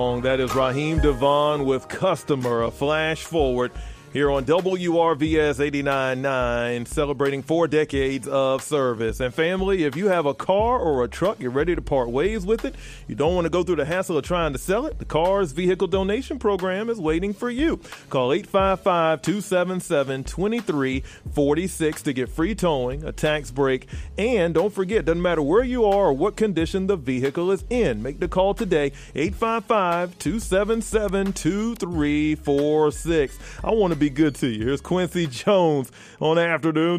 That is Raheem Devon with Customer, a flash forward here on WRVS 89.9, celebrating 4 decades of service. And family, if you have a car or a truck, you're ready to part ways with it, you don't want to go through the hassle of trying to sell it, the Cars Vehicle Donation Program is waiting for you. Call 855-277-2346 to get free towing, a tax break, and don't forget, doesn't matter where you are or what condition the vehicle is in. Make the call today, 855-277-2346. I want to be good to you. Here's Quincy Jones on Afternoon